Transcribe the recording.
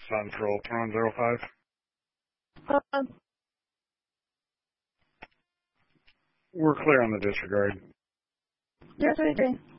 Sun Patrol, Tron 05. We're clear on the disregard. Yes, I agree.